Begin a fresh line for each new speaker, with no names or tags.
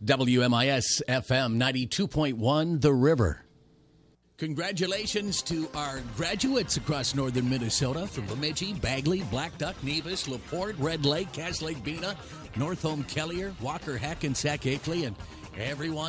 WMIS FM 92.1 The River. Congratulations to our graduates across northern Minnesota from Bemidji, Bagley, Black Duck, Nevis, LaPorte, Red Lake, Cass Lake, Bena, North Home, Kellier, Walker, Hackensack, Akeley, and everyone